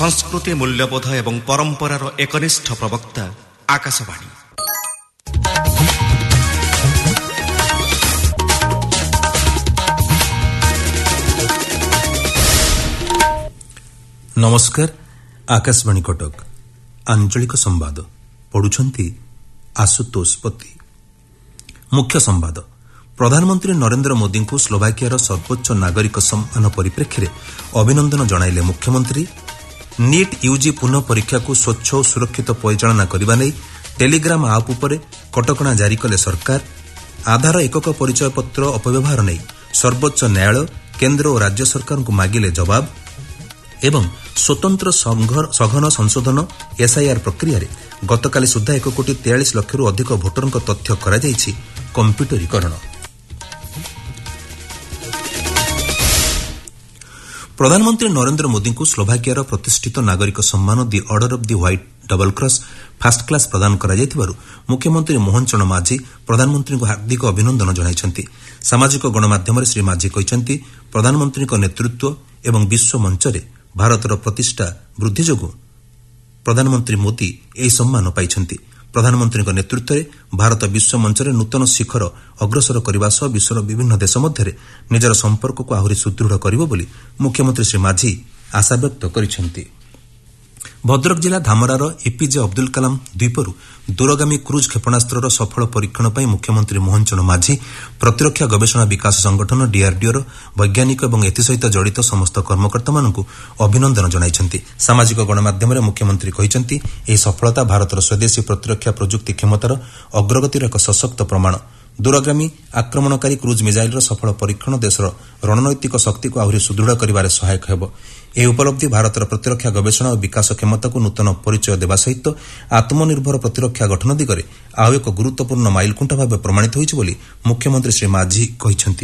संस्कृति मूल्यबोध एवं परंपरार एकनिष्ठ प्रवक्ता आकाशवाणी। नमस्कार। आकाशवाणी कटक आंचलिक संवाद पढ़ुछंती आशुतोष पति। मुख्य संवाद। प्रधानमंत्री नरेंद्र मोदी को स्लोवाकियार सर्वोच्च नागरिक सम्मान परिप्रेक्षी अभिनंदन जणाइले मुख्यमंत्री। नीट यूजी पुनः परीक्षा को स्वच्छ और सुरक्षित परिचालना करने नहीं टेलीग्राम आप उपर कटकणा जारी कले सरकार। आधार एकक परिचय पत्र अपव्यवहार नहीं सर्वोच्च न्यायालय केंद्र और राज्य सरकार को मागिले जवाब। एवं स्वतंत्र सघन संशोधन एसआईआर प्रक्रिया गतकाली सुधा 1,43 लाख अधिक भोटर तथ्य करा कंप्यूटरीकरण। प्रधानमंत्री नरेंद्र मोदी को स्लोवाकियार प्रतिष्ठित नागरिक सम्मान दि order of the white double cross fast class प्रदान करा जायतिबारु मुख्यमंत्री मोहन चरण माझी प्रधानमंत्री को हार्दिक अभिनंदन जणाइछन्ति। सामाजिक गणमाध्यम श्री माझी कहिछन्ति प्रधानमंत्री नेतृत्व एवं विश्व मंचरे भारतर प्रतिष्ठा वृद्धि जोगु प्रधानमंत्री मोदी यह सम्मान पाइछन्ति। प्रधानमंत्री नेतृत्व में भारत विश्व मंचरे नूतन शिखर अग्रसर करने सह विश्वर विभिन्न देश मध्य निजर संपर्क को आहरी सुदृढ़ करिबो बोली मुख्यमंत्री श्री माझी आशा व्यक्त करिसेंति। भद्रक जिला धामरार एपीजे अब्दुल कलाम द्वीपरू दूरगामी क्रूज क्षेपणास्त्र सफल परीक्षण पर मुख्यमंत्री मोहन चरण माझी प्रतिरक्षा गवेषणा विकास संगठन डीआरडीओ वैज्ञानिक और एसहित जड़ित समस्त कर्मकर्ता मानक अभिनंदन जणाइछन्ति। सामाजिक गणमाध्यम मुख्यमंत्री कहिछन्ति एही सफलता भारतर स्वदेशी प्रतिरक्षा प्रजुक्ति क्षमतार अग्रगतिर एक सशक्त प्रमाण। दूरगामी आक्रमणकारी क्रूज मिसाइल सफल परीक्षण देशर रणनैतिक शक्ति को आहरी सुदृढ़ करिबारे सहायक हेब। यह उपलब्धि भारतर प्रतिरक्षा गवेषणा और विकास क्षमता को नूतन परिचय देवा सहित आत्मनिर्भर प्रतिरक्षा गठन दिगरे आउ एक गुरुत्वपूर्ण माइलखुंट भाव प्रमाणित होइछि बोली मुख्यमंत्री श्री माझी कहिछन्ति।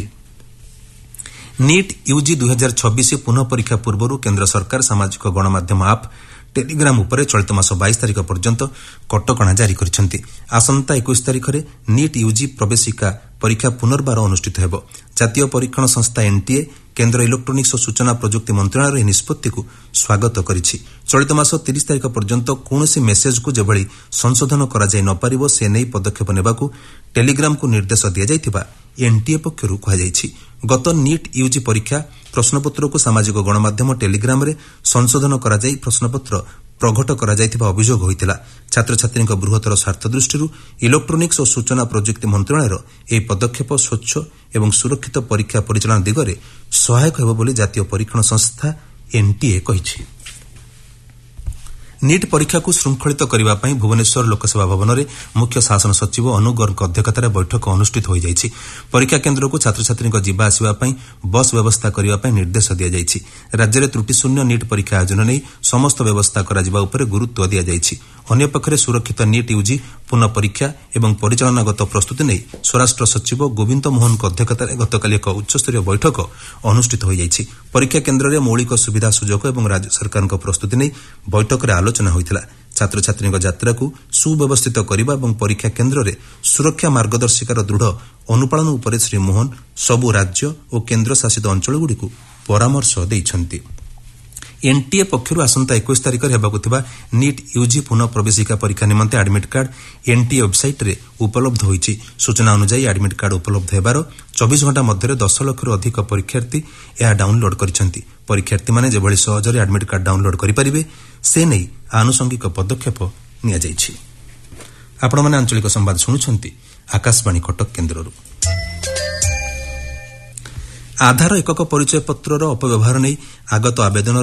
नीट यूजी 2026 पुनः परीक्षा पूर्व केंद्र सरकार सामाजिक गणमाध्यम आप टेलीग्राम उपरे चलित मास 22 तारिख पर्यंत कटकणा जारी करिसेंति। आसंता 21 तारिख में नीट यूजी प्रवेशिका परीक्षा पुनर्बार अनुष्ठित हेब। जातीय परीक्षण संस्था एनटीए केंद्र इलेक्ट्रोनिक्स और सूचना प्रजुक्ति मंत्रालय निष्पत्ति को स्वागत करिछि। चलित मास 30 तारिख पर्यंत कौनसी मेसेज को जेभली संशोधन करा जाय न पारिबो से नै पदक्षेप नेबाकू टेलीग्राम को निर्देश दिया जायतिबा एनटीए पक्षरु कहा जायछि। गत नीट यूजी परीक्षा प्रश्नपत्र को सामाजिक गणमाध्यम टेलीग्राम रे संशोधन करा जाय प्रश्नपत्र प्रघट करा जायतिबा अभियोग होइतिला। छात्र छात्री बृहत्तर स्वार्थ दृष्टि इलेक्ट्रोनिक्स और सूचना प्रजुक्ति मंत्रालयर यह पदक्षेप स्वच्छ एवं सुरक्षित परीक्षा परिचालन दिगरे सहायक हेब बोली जातीय परीक्षण संस्था एनटीए कहिछि। नीट परीक्षा को श्रृंखलित करने पर भुवनेश्वर लोकसेवा भवन में मुख्य शासन सचिव अनु गर्ग अध्यक्षतार बैठक अनुष्ठित हो जायछि। परीक्षा केन्द्र को छात्र छात्री जीवा आसवा बस व्यवस्था करने निर्देश दि जायछि। राज्य में त्रुटिशून्य नीट परीक्षा आयोजन नहीं समस्त व्यवस्था करा उपर गुरुत्व दि जायछि। अन्य पक्षरे सुरक्षित नीट यूजी पुनः परीक्षा एवं परिचालनागत प्रस्तुति नहीं स्वराष्ट्र सचिव गोविंद मोहन अध्यक्षतार गतकाली एक उच्चस्तरीय बैठक अनुष्ठित हो जायछि। परीक्षा केन्द्र में मौलिक सुविधा सुजोग और राज्य सरकार प्रस्तुति नहीं बैठक में आलोचना होइतिला। छात्र छात्री यात्रा को सुव्यवस्थित करने और परीक्षा केन्द्र में सुरक्षा मार्गदर्शिकार दृढ़ अनुपालन उपर श्री मोहन सबु राज्य और केन्द्र शासित अंचलगुड़ी परामर्श देइछन्ति। एनटीए पक्षर आसंता 21 तारिख हेबाकुथिबा नीट यूजी पुनः प्रवेशिका परीक्षा निमंते एडमिट कार्ड एनटीए वेबसाइट रे उपलब्ध होइछि। सूचना अनुसार एडमिट कार्ड उपलब्ध हेबार 24 घंटा मध्य 10 लाख अधिक परीक्षार्थी यह डाउनलोड करिसेंति। परीक्षार्थी माने जेभली सहजरे एडमिट कार्ड डाउनलोड करिपारिबे से नै आनुषंगिक पदक्षेप निया जाइछि। आपण माने आंचलिक संवाद सुनुछन्ति आकाशवाणी कटक केन्द्ररु। आधार एकक परिचय पत्रर अपव्यवहार नहीं आगत आवेदन